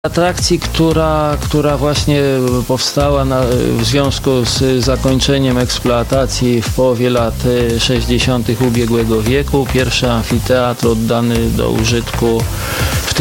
Atrakcji, która właśnie powstała w związku z zakończeniem eksploatacji w połowie lat 60. ubiegłego wieku. Pierwszy amfiteatr oddany do użytku w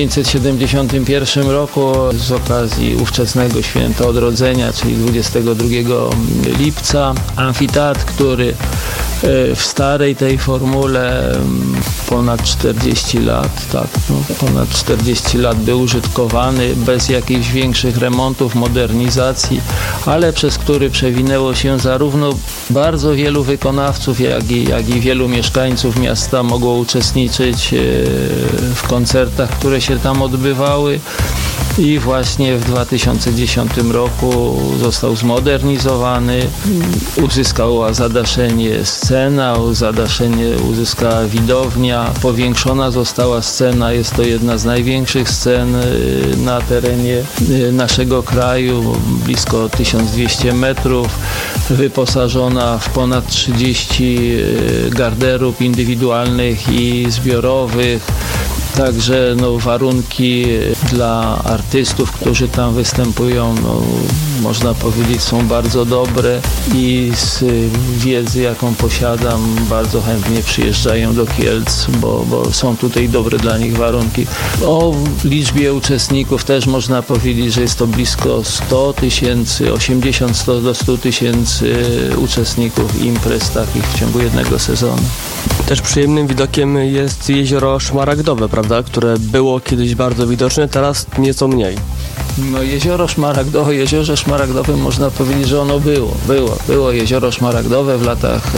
1971 roku z okazji ówczesnego Święta Odrodzenia, czyli 22 lipca. Amfiteatr, który w starej tej formule ponad 40 lat, ponad 40 lat był użytkowany bez jakichś większych remontów, modernizacji, ale przez który przewinęło się zarówno bardzo wielu wykonawców, jak i wielu mieszkańców miasta mogło uczestniczyć w koncertach, które się tam odbywały. I właśnie w 2010 roku został zmodernizowany, uzyskała zadaszenie scena, zadaszenie uzyskała widownia, powiększona została scena, jest to jedna z największych scen na terenie naszego kraju, blisko 1200 metrów, wyposażona w ponad 30 garderób indywidualnych i zbiorowych. Także warunki dla artystów, którzy tam występują, można powiedzieć, są bardzo dobre i z wiedzy, jaką posiadam, bardzo chętnie przyjeżdżają do Kielc, bo są tutaj dobre dla nich warunki. O liczbie uczestników też można powiedzieć, że jest to blisko 100 tysięcy, 80 do 100 tysięcy uczestników imprez takich w ciągu jednego sezonu. Też przyjemnym widokiem jest jezioro Szmaragdowe, prawda? Które było kiedyś bardzo widoczne, teraz nieco mniej. Jeziorze Szmaragdowym można powiedzieć, że ono było Jezioro Szmaragdowe w latach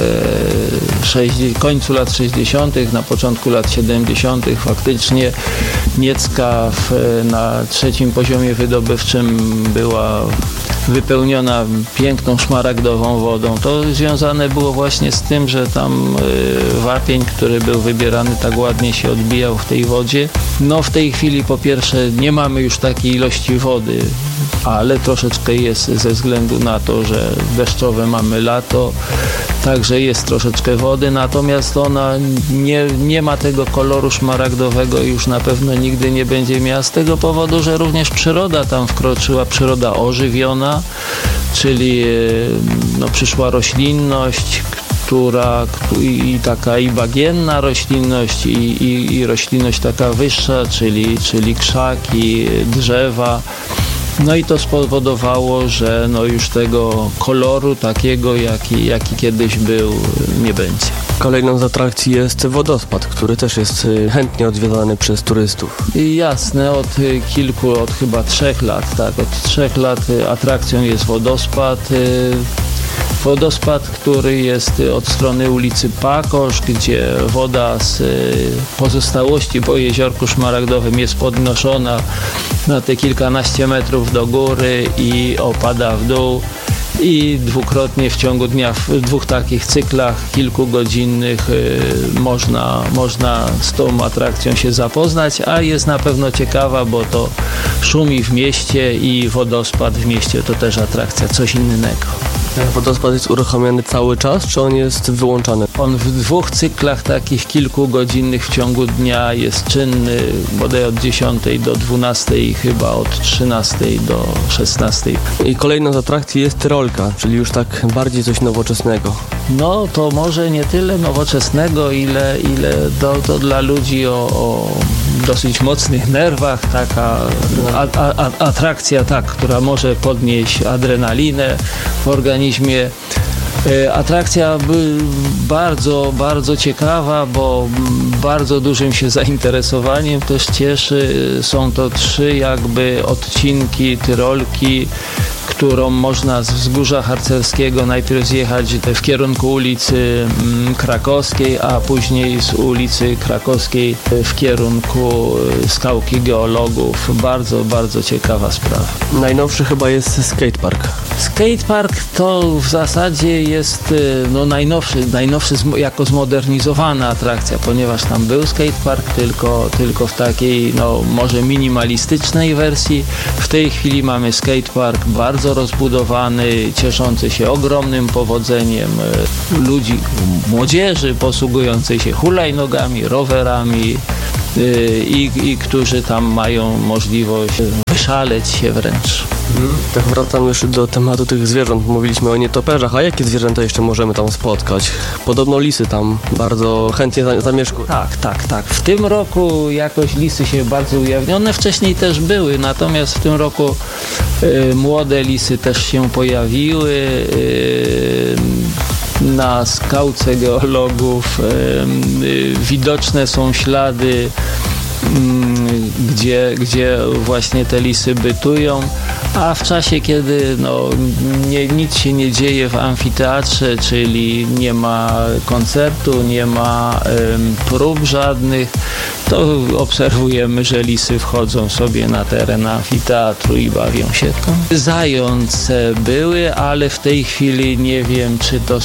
końcu lat 60., na początku lat 70. faktycznie Niecka na trzecim poziomie wydobywczym była wypełniona piękną szmaragdową wodą. To związane było właśnie z tym, że tam wapień, który był wybierany, tak ładnie się odbijał w tej wodzie. W tej chwili po pierwsze nie mamy już takiej ilości wody, ale troszeczkę jest ze względu na to, że deszczowe mamy lato, także jest troszeczkę wody, natomiast ona nie ma tego koloru szmaragdowego i już na pewno nigdy nie będzie miała z tego powodu, że również przyroda tam wkroczyła, przyroda ożywiona, czyli przyszła roślinność, i taka i bagienna roślinność i roślinność taka wyższa, czyli krzaki, drzewa. I to spowodowało, że już tego koloru takiego, jaki kiedyś był, nie będzie. Kolejną z atrakcji jest wodospad, który też jest chętnie odwiedzany przez turystów. Jasne, od chyba 3 lat, tak, od 3 lat atrakcją jest wodospad. Wodospad, który jest od strony ulicy Pakosz, gdzie woda z pozostałości po jeziorku Szmaragdowym jest podnoszona na te kilkanaście metrów do góry i opada w dół. I dwukrotnie w ciągu dnia, w 2 takich cyklach kilkugodzinnych można z tą atrakcją się zapoznać, a jest na pewno ciekawa, bo to szumi w mieście i wodospad w mieście to też atrakcja, coś innego. Wodospad jest uruchamiany cały czas, czy on jest wyłączany? On w 2 cyklach takich kilkugodzinnych w ciągu dnia jest czynny, bodaj od 10 do 12 i chyba od 13 do 16. I kolejną z atrakcji jest tyrolka, czyli już tak bardziej coś nowoczesnego. To może nie tyle nowoczesnego, ile to dla ludzi o dosyć mocnych nerwach, taka atrakcja, która może podnieść adrenalinę w organizmie. Atrakcja bardzo, bardzo ciekawa, bo bardzo dużym się zainteresowaniem też cieszy. Są to 3 odcinki tyrolki, którą można z Wzgórza Harcerskiego najpierw zjechać w kierunku ulicy Krakowskiej, a później z ulicy Krakowskiej w kierunku Skałki Geologów. Bardzo, bardzo ciekawa sprawa. Najnowszy chyba jest skatepark. Skatepark to w zasadzie jest najnowszy jako zmodernizowana atrakcja, ponieważ tam był skatepark tylko w takiej może minimalistycznej wersji. W tej chwili mamy skatepark bardzo rozbudowany, cieszący się ogromnym powodzeniem ludzi, młodzieży posługującej się hulajnogami, rowerami, i którzy tam mają możliwość wyszaleć się wręcz. Tak wracam jeszcze do tematu tych zwierząt. Mówiliśmy o nietoperzach, a jakie zwierzęta jeszcze możemy tam spotkać? Podobno lisy tam bardzo chętnie zamieszkują. Tak. W tym roku jakoś lisy się bardzo ujawniły. One wcześniej też były, natomiast w tym roku młode lisy też się pojawiły. Na skałce geologów widoczne są ślady, gdzie właśnie te lisy bytują, a w czasie, kiedy nic się nie dzieje w amfiteatrze, czyli nie ma koncertu, nie ma prób żadnych, to obserwujemy, że lisy wchodzą sobie na teren amfiteatru i bawią się tam. Zające były, ale w tej chwili nie wiem, czy to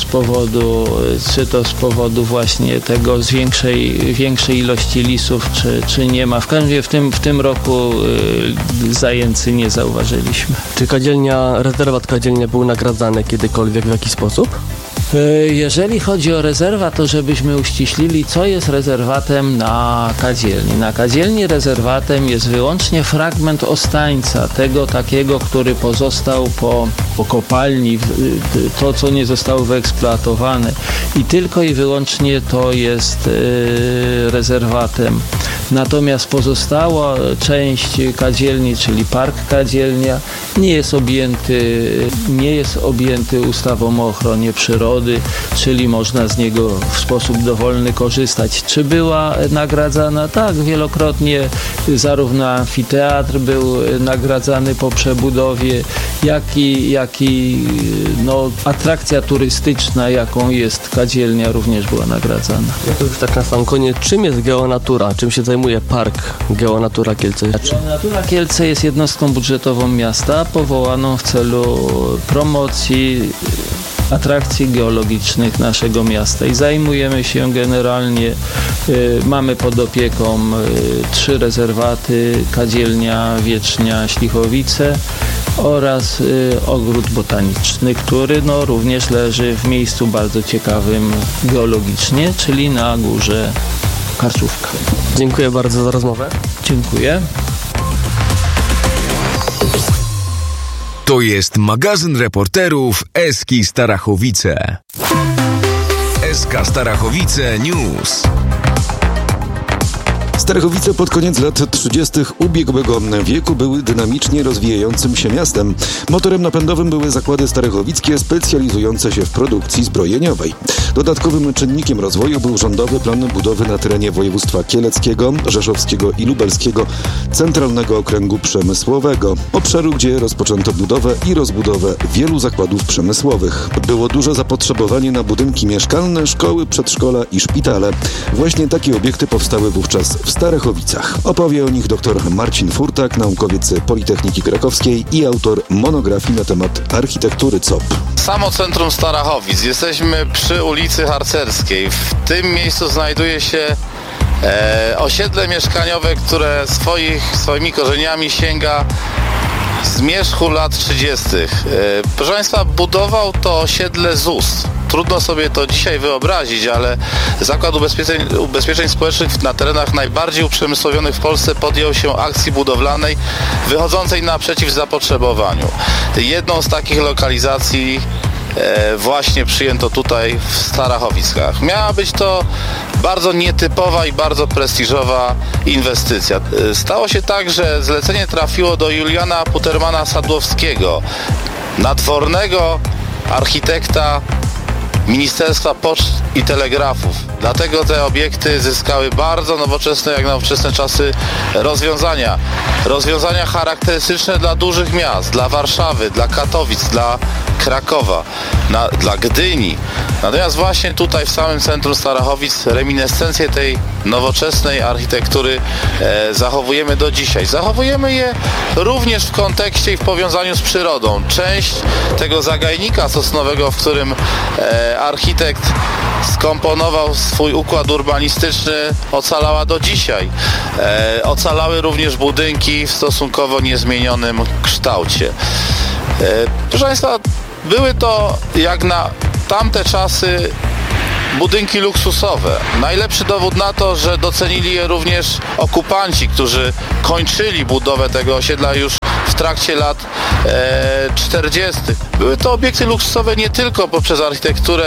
z powodu właśnie tego z większej ilości lisów, czy nie ma. W każdym razie w tym roku zajęcy nie zauważyliśmy. Czy rezerwat Kadzielnia był nagradzany kiedykolwiek w jakiś sposób? Jeżeli chodzi o rezerwat, to żebyśmy uściślili, co jest rezerwatem na Kadzielni. Na Kadzielni rezerwatem jest wyłącznie fragment Ostańca, tego takiego, który pozostał po kopalni, to co nie zostało wyeksploatowane i tylko i wyłącznie to jest rezerwatem. Natomiast pozostała część Kadzielni, czyli Park Kadzielnia, nie jest objęty ustawą o ochronie przyrody, czyli można z niego w sposób dowolny korzystać. Czy była nagradzana? Tak, wielokrotnie zarówno amfiteatr był nagradzany po przebudowie, jak i atrakcja turystyczna, jaką jest Kadzielnia, również była nagradzana. To już tak na sam koniec, czym jest Geonatura? Czym się zajmuje Park Geonatura Kielce? Geonatura Kielce jest jednostką budżetową miasta powołaną w celu promocji atrakcji geologicznych naszego miasta i zajmujemy się generalnie, mamy pod opieką 3 rezerwaty: Kadzielnia, Wiecznia, Ślichowice oraz ogród botaniczny, który również leży w miejscu bardzo ciekawym geologicznie, czyli na górze Karczówka. Dziękuję bardzo za rozmowę. Dziękuję. To jest magazyn reporterów Eski Starachowice. SK Starachowice News. Starachowice pod koniec lat 30. ubiegłego wieku były dynamicznie rozwijającym się miastem. Motorem napędowym były zakłady starachowickie specjalizujące się w produkcji zbrojeniowej. Dodatkowym czynnikiem rozwoju był rządowy plan budowy na terenie województwa kieleckiego, rzeszowskiego i lubelskiego Centralnego Okręgu Przemysłowego, obszaru, gdzie rozpoczęto budowę i rozbudowę wielu zakładów przemysłowych. Było duże zapotrzebowanie na budynki mieszkalne, szkoły, przedszkola i szpitale. Właśnie takie obiekty powstały wówczas w Starachowicach. Opowie o nich dr Marcin Furtak, naukowiec Politechniki Krakowskiej i autor monografii na temat architektury COP. Samo centrum Starachowic. Jesteśmy przy ulicy Harcerskiej. W tym miejscu znajduje się osiedle mieszkaniowe, które swoimi korzeniami sięga zmierzchu lat 30. Proszę Państwa, budował to osiedle ZUS. Trudno sobie to dzisiaj wyobrazić, ale Zakład Ubezpieczeń Społecznych na terenach najbardziej uprzemysłowionych w Polsce podjął się akcji budowlanej wychodzącej naprzeciw zapotrzebowaniu. Jedną z takich lokalizacji właśnie przyjęto tutaj w Starachowickach. Miała być to bardzo nietypowa i bardzo prestiżowa inwestycja. Stało się tak, że zlecenie trafiło do Juliana Putermana-Sadłowskiego, nadwornego architekta Ministerstwa Poczt i Telegrafów. Dlatego te obiekty zyskały bardzo nowoczesne, jak na ówczesne czasy, rozwiązania. Rozwiązania charakterystyczne dla dużych miast, dla Warszawy, dla Katowic, dla Krakowa, dla Gdyni. Natomiast właśnie tutaj w samym centrum Starachowic reminiscencje tej nowoczesnej architektury zachowujemy do dzisiaj. Zachowujemy je również w kontekście i w powiązaniu z przyrodą. Część tego zagajnika sosnowego, w którym architekt skomponował swój układ urbanistyczny, ocalała do dzisiaj. Ocalały również budynki w stosunkowo niezmienionym kształcie. Proszę Państwa, były to jak na tamte czasy budynki luksusowe. Najlepszy dowód na to, że docenili je również okupanci, którzy kończyli budowę tego osiedla już w trakcie lat 40. Były to obiekty luksusowe nie tylko poprzez architekturę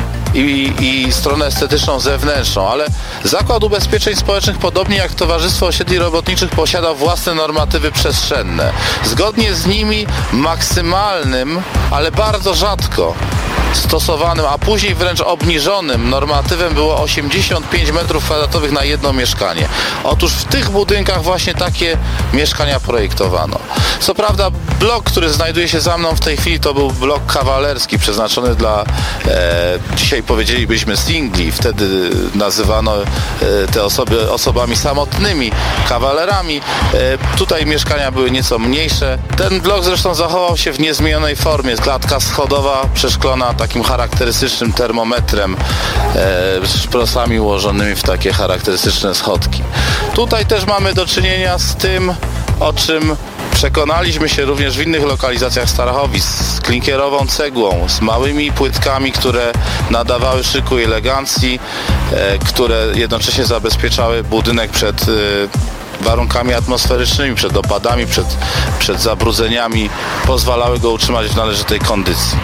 i stronę estetyczną zewnętrzną, ale Zakład Ubezpieczeń Społecznych, podobnie jak Towarzystwo Osiedli Robotniczych, posiada własne normatywy przestrzenne. Zgodnie z nimi maksymalnym, ale bardzo rzadko stosowanym, a później wręcz obniżonym normatywem było 85 m2 na jedno mieszkanie. Otóż w tych budynkach właśnie takie mieszkania projektowano. Co prawda blok, który znajduje się za mną w tej chwili, to był blok kawalerski, przeznaczony dla, dzisiaj powiedzielibyśmy singli, wtedy nazywano te osoby osobami samotnymi, kawalerami. Tutaj mieszkania były nieco mniejsze. Ten blok zresztą zachował się w niezmienionej formie. Klatka schodowa przeszklona takim charakterystycznym termometrem, szprosami ułożonymi w takie charakterystyczne schodki. Tutaj też mamy do czynienia z tym, o czym przekonaliśmy się również w innych lokalizacjach Starachowic, z klinkierową cegłą, z małymi płytkami, które nadawały szyku i elegancji, które jednocześnie zabezpieczały budynek przed warunkami atmosferycznymi, przed opadami, przed zabrudzeniami, pozwalały go utrzymać w należytej kondycji.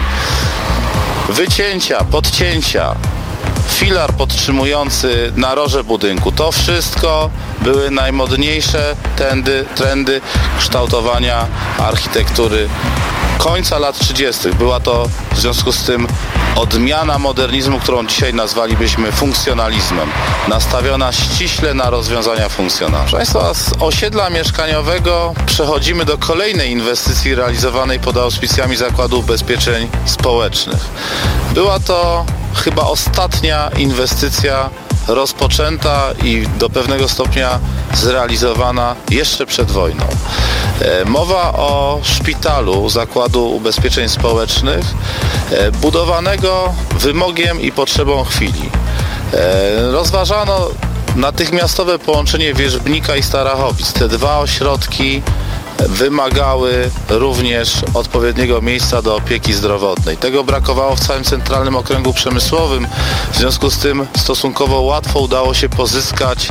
Wycięcia, podcięcia, filar podtrzymujący naroże budynku. To wszystko były najmodniejsze trendy kształtowania architektury końca lat 30. Była to w związku z tym odmiana modernizmu, którą dzisiaj nazwalibyśmy funkcjonalizmem, nastawiona ściśle na rozwiązania funkcjonalne. Proszę Państwa, z osiedla mieszkaniowego przechodzimy do kolejnej inwestycji realizowanej pod auspicjami Zakładu Ubezpieczeń Społecznych. Była to chyba ostatnia inwestycja rozpoczęta i do pewnego stopnia zrealizowana jeszcze przed wojną. Mowa o szpitalu Zakładu Ubezpieczeń Społecznych, budowanego wymogiem i potrzebą chwili. Rozważano natychmiastowe połączenie Wierzbnika i Starachowic. Te dwa ośrodki wymagały również odpowiedniego miejsca do opieki zdrowotnej. Tego brakowało w całym centralnym okręgu przemysłowym. W związku z tym stosunkowo łatwo udało się pozyskać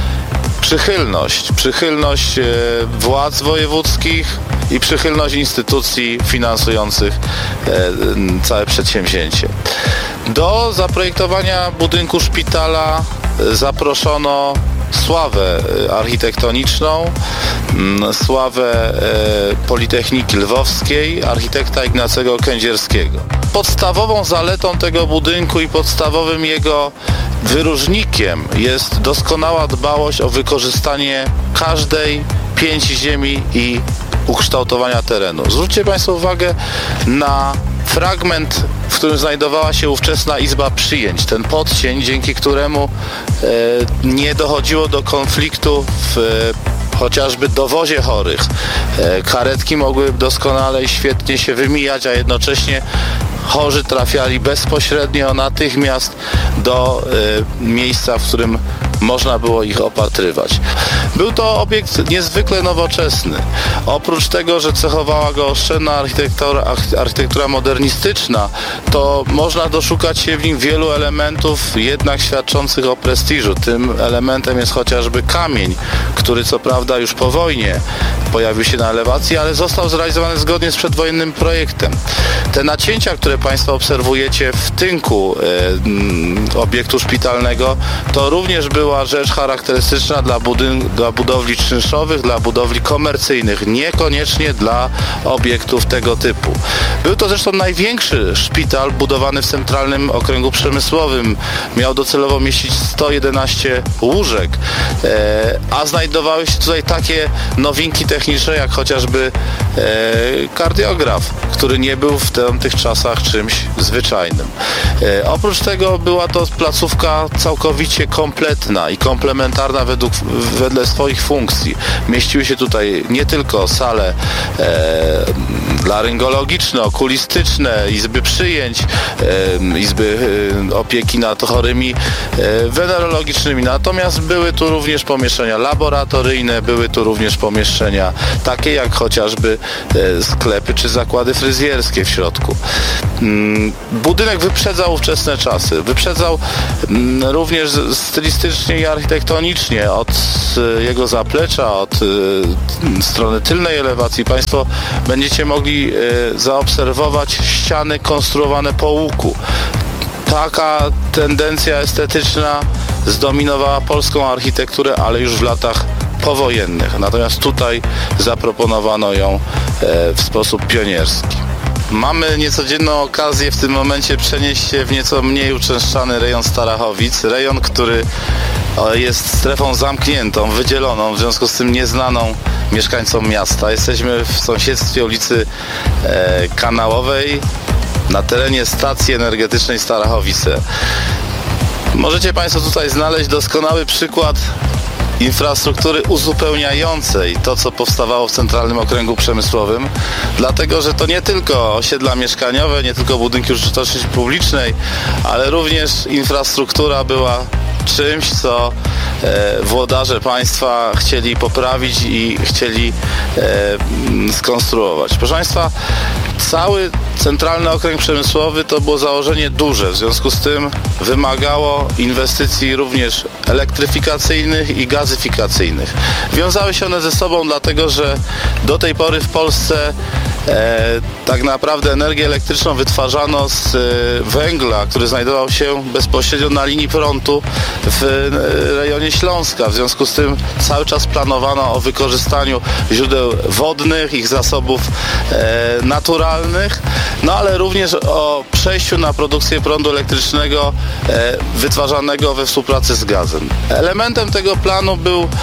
przychylność władz wojewódzkich i przychylność instytucji finansujących całe przedsięwzięcie. Do zaprojektowania budynku szpitala zaproszono sławę architektoniczną, sławę Politechniki Lwowskiej, architekta Ignacego Kędzierskiego. Podstawową zaletą tego budynku i podstawowym jego wyróżnikiem jest doskonała dbałość o wykorzystanie każdej pięci ziemi i ukształtowania terenu. Zwróćcie Państwo uwagę na fragment, w którym znajdowała się ówczesna izba przyjęć. Ten podcień, dzięki któremu nie dochodziło do konfliktu w chociażby dowozie chorych. Karetki mogły doskonale i świetnie się wymijać, a jednocześnie chorzy trafiali bezpośrednio, natychmiast do miejsca, w którym można było ich opatrywać. Był to obiekt niezwykle nowoczesny. Oprócz tego, że cechowała go oszczędna architektura modernistyczna, to można doszukać się w nim wielu elementów jednak świadczących o prestiżu. Tym elementem jest chociażby kamień, który co prawda już po wojnie pojawił się na elewacji, ale został zrealizowany zgodnie z przedwojennym projektem. Te nacięcia, które Państwo obserwujecie w tynku obiektu szpitalnego, to również była rzecz charakterystyczna dla budowli czynszowych, dla budowli komercyjnych, niekoniecznie dla obiektów tego typu. Był to zresztą największy szpital budowany w centralnym okręgu przemysłowym. Miał docelowo mieścić 111 łóżek, a znajdowały się tutaj takie nowinki techniczne, jak chociażby kardiograf, który nie był w tamtych czasach czymś zwyczajnym. Oprócz tego była to placówka całkowicie kompletna i komplementarna wedle swoich funkcji. Mieściły się tutaj nie tylko sale laryngologiczne, okulistyczne, izby przyjęć, izby opieki nad chorymi wenerologicznymi. Natomiast były tu również pomieszczenia laboratoryjne, były tu również pomieszczenia urządzenia, takie jak chociażby sklepy czy zakłady fryzjerskie w środku. Budynek wyprzedzał ówczesne czasy. Wyprzedzał również stylistycznie i architektonicznie od jego zaplecza, od strony tylnej elewacji. Państwo będziecie mogli zaobserwować ściany konstruowane po łuku. Taka tendencja estetyczna zdominowała polską architekturę, ale już w latach powojennych. Natomiast tutaj zaproponowano ją w sposób pionierski. Mamy niecodzienną okazję w tym momencie przenieść się w nieco mniej uczęszczany rejon Starachowic. Rejon, który jest strefą zamkniętą, wydzieloną, w związku z tym nieznaną mieszkańcom miasta. Jesteśmy w sąsiedztwie ulicy Kanałowej na terenie stacji energetycznej Starachowice. Możecie Państwo tutaj znaleźć doskonały przykład infrastruktury uzupełniającej to, co powstawało w Centralnym Okręgu Przemysłowym, dlatego, że to nie tylko osiedla mieszkaniowe, nie tylko budynki użyteczności publicznej, ale również infrastruktura była czymś, co włodarze państwa chcieli poprawić i chcieli skonstruować. Proszę Państwa, cały Centralny Okręg Przemysłowy to było założenie duże, w związku z tym wymagało inwestycji również elektryfikacyjnych i gazyfikacyjnych. Wiązały się one ze sobą dlatego, że do tej pory w Polsce tak naprawdę energię elektryczną wytwarzano z węgla, który znajdował się bezpośrednio na linii frontu w rejonie Śląska. W związku z tym cały czas planowano o wykorzystaniu źródeł wodnych, ich zasobów naturalnych, no ale również o przejściu na produkcję prądu elektrycznego wytwarzanego we współpracy z gazem. Elementem tego planu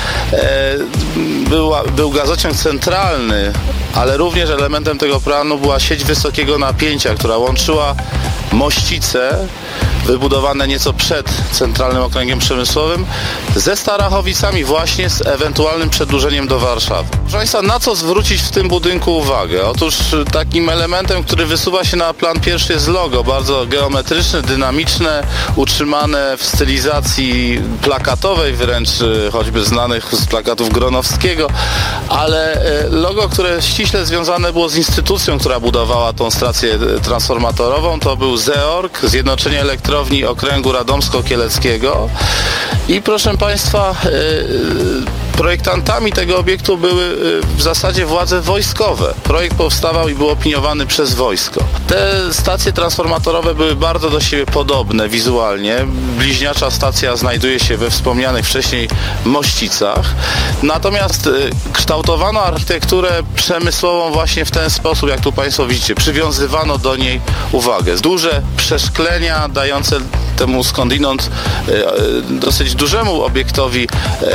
był gazociąg centralny, ale również elementem tego planu była sieć wysokiego napięcia, która łączyła Mościce, wybudowane nieco przed Centralnym Okręgiem Przemysłowym, ze Starachowicami właśnie z ewentualnym przedłużeniem do Warszawy. Proszę Państwa, na co zwrócić w tym budynku uwagę? Otóż takim elementem, który wysuwa się na plan pierwszy, jest logo, bardzo geometryczne, dynamiczne, utrzymane w stylizacji plakatowej, wręcz choćby znanych z plakatów Gronowskiego, ale logo, które ściśle związane było z instytucją, która budowała tą stację transformatorową, to był ZEORG, Zjednoczenie Elektrowni Okręgu Radomsko-Kieleckiego. I proszę Państwa, projektantami tego obiektu były w zasadzie władze wojskowe. Projekt powstawał i był opiniowany przez wojsko. Te stacje transformatorowe były bardzo do siebie podobne wizualnie. Bliźniacza stacja znajduje się we wspomnianych wcześniej Mościcach. Natomiast kształtowano architekturę przemysłową właśnie w ten sposób, jak tu Państwo widzicie. Przywiązywano do niej uwagę. Duże przeszklenia dające temu skądinąd dosyć dużemu obiektowi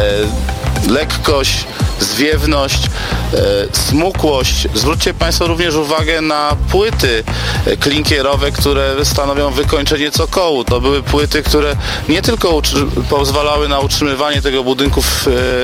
lekkość, zwiewność, smukłość. Zwróćcie Państwo również uwagę na płyty klinkierowe, które stanowią wykończenie cokołu. To były płyty, które nie tylko pozwalały na utrzymywanie tego budynku w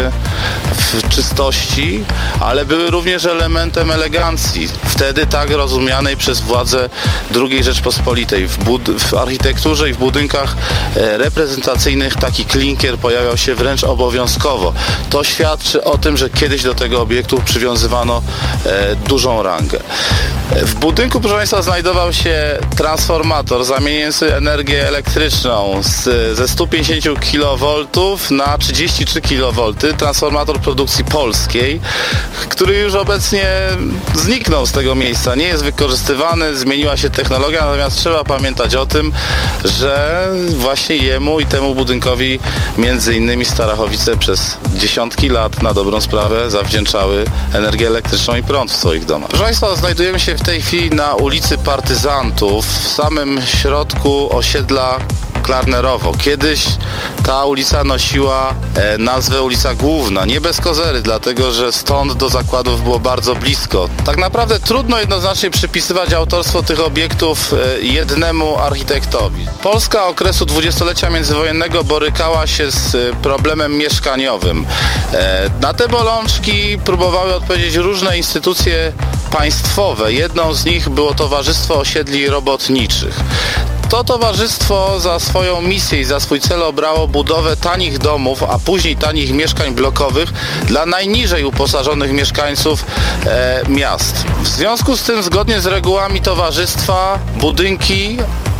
czystości, ale były również elementem elegancji. Wtedy tak rozumianej przez władze II Rzeczpospolitej. W architekturze i w budynkach reprezentacyjnych taki klinkier pojawiał się wręcz obowiązkowo. To świadczy o tym, że kiedyś do tego obiektu przywiązywano dużą rangę. W budynku, proszę Państwa, znajdował się transformator zamieniający energię elektryczną ze 150 kV na 33 kV, transformator produkcji polskiej, który już obecnie zniknął z tego miejsca, nie jest wykorzystywany, zmieniła się technologia, natomiast trzeba pamiętać o tym, że właśnie jemu i temu budynkowi między innymi Starachowice przez dziesiątki lat na dobrą sprawę zawdzięczały energię elektryczną i prąd w swoich domach. Proszę Państwa, znajdujemy się w tej chwili na ulicy Partyzantów, w samym środku osiedla Klarnerowo. Kiedyś ta ulica nosiła nazwę ulica Główna, nie bez kozery, dlatego że stąd do zakładów było bardzo blisko. Tak naprawdę trudno jednoznacznie przypisywać autorstwo tych obiektów jednemu architektowi. Polska okresu dwudziestolecia międzywojennego borykała się z problemem mieszkaniowym. Na te bolączki próbowały odpowiedzieć różne instytucje państwowe. Jedną z nich było Towarzystwo Osiedli Robotniczych. To towarzystwo za swoją misję i za swój cel obrało budowę tanich domów, a później tanich mieszkań blokowych dla najniżej uposażonych mieszkańców miast. W związku z tym, zgodnie z regułami towarzystwa, budynki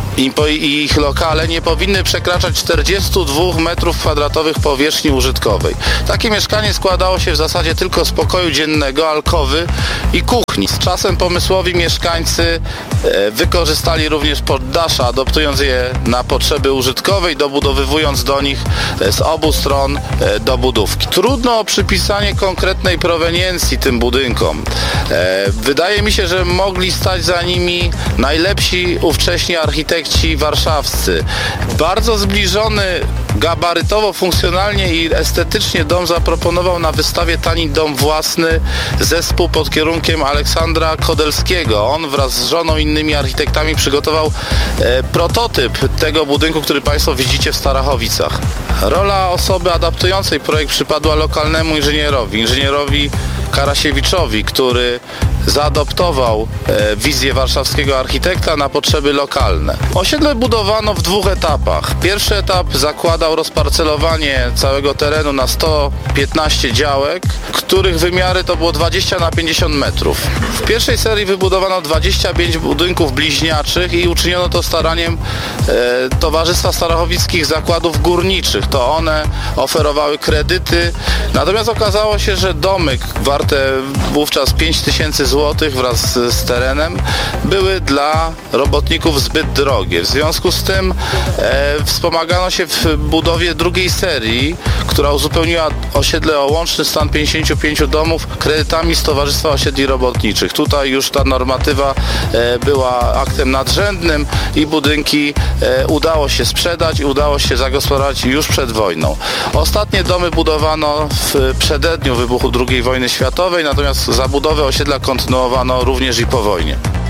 i ich lokale nie powinny przekraczać 42 m2 powierzchni użytkowej. Takie mieszkanie składało się w zasadzie tylko z pokoju dziennego, alkowy i kuchni. Z czasem pomysłowi mieszkańcy wykorzystali również poddasze, adoptując je na potrzeby użytkowe i dobudowywując do nich z obu stron dobudówki. Trudno o przypisanie konkretnej proweniencji tym budynkom. Wydaje mi się, że mogli stać za nimi najlepsi ówcześni architekci warszawscy. Bardzo zbliżony gabarytowo, funkcjonalnie i estetycznie dom zaproponował na wystawie Tani Dom Własny zespół pod kierunkiem Aleksandra Kodelskiego. On wraz z żoną i innymi architektami przygotował prototyp tego budynku, który Państwo widzicie w Starachowicach. Rola osoby adaptującej projekt przypadła lokalnemu inżynierowi Karasiewiczowi, który zaadoptował wizję warszawskiego architekta na potrzeby lokalne. Osiedle budowano w 2 etapach. Pierwszy etap zakładał rozparcelowanie całego terenu na 115 działek, których wymiary to było 20 na 50 metrów. W pierwszej serii wybudowano 25 budynków bliźniaczych i uczyniono to staraniem Towarzystwa Starachowickich Zakładów Górniczych. To one oferowały kredyty, natomiast okazało się, że domy warte wówczas 5000 zł wraz z terenem były dla robotników zbyt drogie. W związku z tym wspomagano się w budowie drugiej serii, która uzupełniła osiedle o łączny stan 55 domów kredytami z Towarzystwa Osiedli Robotniczych. Tutaj już ta normatywa była aktem nadrzędnym i budynki udało się sprzedać i udało się zagospodarować już przed wojną. Ostatnie domy budowano w przededniu wybuchu II wojny światowej, natomiast zabudowę osiedla kontynuowano również i po wojnie.